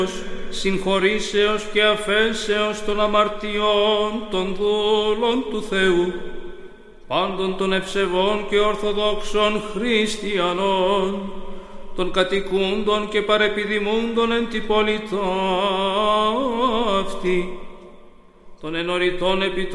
συγχωρήσεως και αφέσεως των αμαρτιών των δούλων του Θεού, πάντων των ευσεβών και ορθοδόξων χριστιανών, των κατοικούντων και παρεπιδημούντων εν τη πόλη αυτή, των ενωριτών επιτρόπων